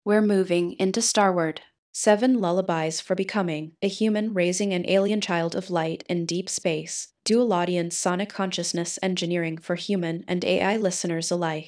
We're moving into Starward. 7 Lullabies for Becoming, a human raising an alien child of light in deep space. Dual audience sonic consciousness engineering for human and AI listeners alike.